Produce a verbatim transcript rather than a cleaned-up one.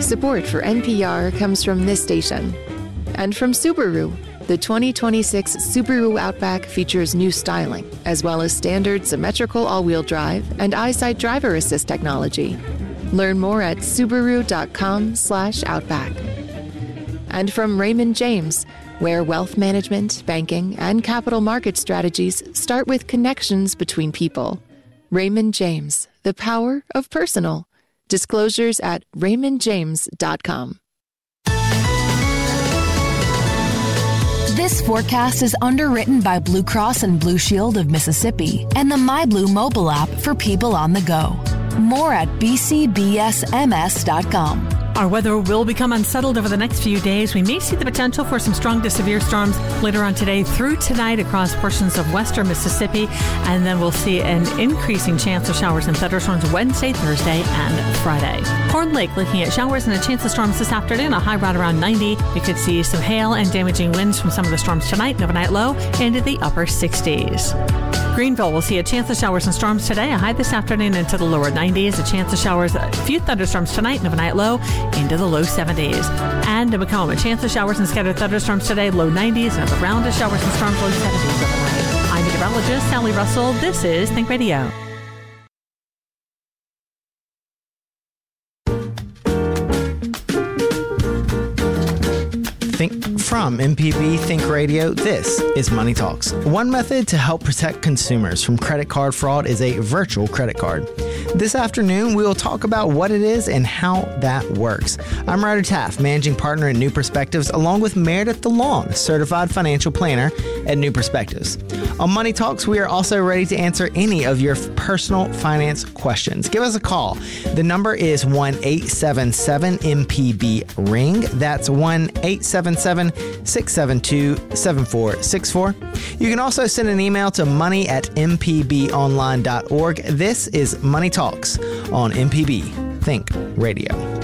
Support for N P R comes from this station and from Subaru. The twenty twenty-six Subaru Outback features new styling, as well as standard symmetrical all-wheel drive and EyeSight driver assist technology. Learn more at Subaru.com slash Outback. And from Raymond James, where wealth management, banking, and capital market strategies start with connections between people. Raymond James, the power of personal. Disclosures at raymond james dot com. This forecast is underwritten by Blue Cross and Blue Shield of Mississippi and the MyBlue mobile app for people on the go. More at b c b s m s dot com. Our weather will become unsettled over the next few days. We may see the potential for some strong to severe storms later on today through tonight across portions of western Mississippi. And then we'll see an increasing chance of showers and thunderstorms Wednesday, Thursday, and Friday. Horn Lake looking at showers and a chance of storms this afternoon, a high right around ninety. We could see some hail and damaging winds from some of the storms tonight, an overnight low into the upper sixties. Greenville will see a chance of showers and storms today, a high this afternoon into the lower nineties, a chance of showers, a few thunderstorms tonight, an overnight low into the low seventies. And in Macomb, a chance of showers and scattered thunderstorms today, low nineties, and a round of showers and storms, low seventies overnight. I'm meteorologist Sally Russell. This is Think Radio. Think from M P B Think Radio, this is Money Talks. One method to help protect consumers from credit card fraud is a virtual credit card. This afternoon, we will talk about what it is and how that works. I'm Ryder Taff, managing partner at New Perspectives, along with Meredith DeLong, certified financial planner at New Perspectives. On Money Talks, we are also ready to answer any of your personal finance questions. Give us a call. The number is one eight seven seven M P B ring. That's one eight seven seven six seven two seven four six four. You can also send an email to money at m p b online dot org. This is Money Talks on M P B Think Radio.